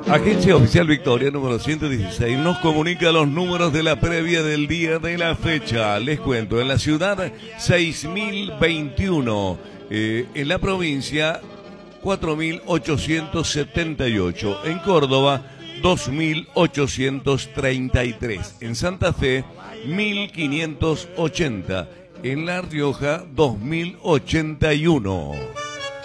Agencia Oficial Victoria, número 116, nos comunica los números de la previa del día de la fecha. Les cuento, en la ciudad, 6.021. En la provincia, 4.878. En Córdoba, 2.833. En Santa Fe, 1.580. En La Rioja, 2.081.